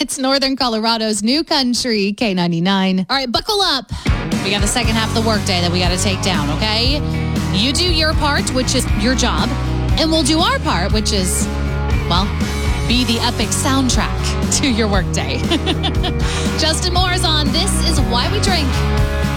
It's Northern Colorado's new country, K99. All right, buckle up. We got the second half of the workday that we got to take down, okay? You do your part, which is your job, and we'll do our part, which is, well, be the epic soundtrack to your workday. Justin Moore's on This Is Why We Drink.